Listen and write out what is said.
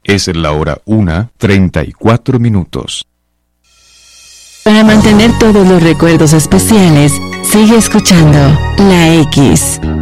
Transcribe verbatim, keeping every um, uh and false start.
Es la hora una, treinta y cuatro minutos. Para mantener todos los recuerdos especiales, sigue escuchando La X.